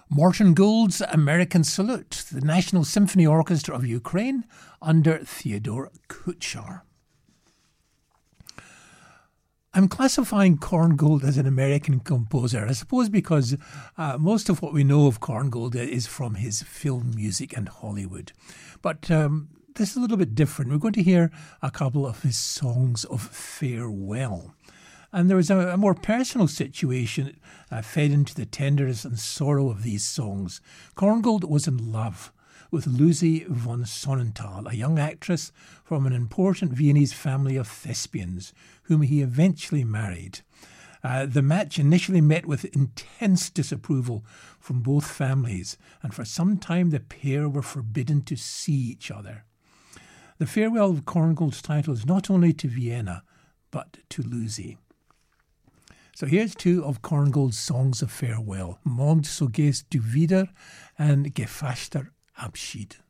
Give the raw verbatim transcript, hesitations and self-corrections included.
Morton Gould's American Salute, the National Symphony Orchestra of Ukraine under Theodore Kuchar. I'm classifying Korngold as an American composer, I suppose because uh, most of what we know of Korngold is from his film music and Hollywood. But um, this is a little bit different. We're going to hear a couple of his songs of farewell. And there was a, a more personal situation uh, fed into the tenderness and sorrow of these songs. Korngold was in love with Lucy von Sonnenthal, a young actress from an important Viennese family of thespians, whom he eventually married. Uh, the match initially met with intense disapproval from both families, and for some time the pair were forbidden to see each other. The farewell of Korngold's title is not only to Vienna, but to Lucy. So here's two of Korngold's songs of farewell, Morgen so gehst du wieder and Gefasster Abschied.